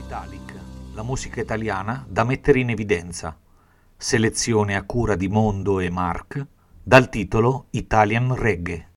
Italic, la musica italiana da mettere in evidenza. Selezione a cura di Mondo e Mark, dal titolo Italian Reggae.